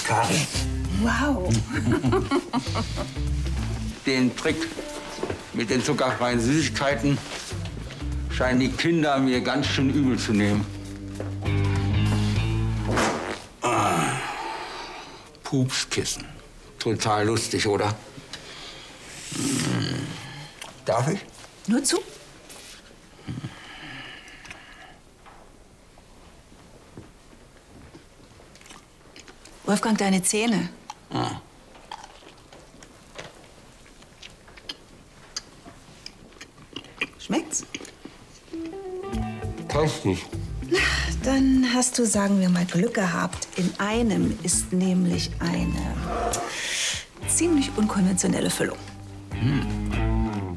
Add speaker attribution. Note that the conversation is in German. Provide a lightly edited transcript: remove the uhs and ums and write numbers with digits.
Speaker 1: Karin.
Speaker 2: Wow.
Speaker 3: Den Trick mit den zuckerfreien Süßigkeiten scheinen die Kinder mir ganz schön übel zu nehmen. Pupskissen. Total lustig, oder? Darf ich?
Speaker 2: Nur zu. Wolfgang, deine Zähne.
Speaker 3: Ah.
Speaker 2: Schmeckt's?
Speaker 3: Köstlich.
Speaker 2: Dann hast du, sagen wir mal, Glück gehabt. In einem ist nämlich eine ziemlich unkonventionelle Füllung.
Speaker 3: Hm.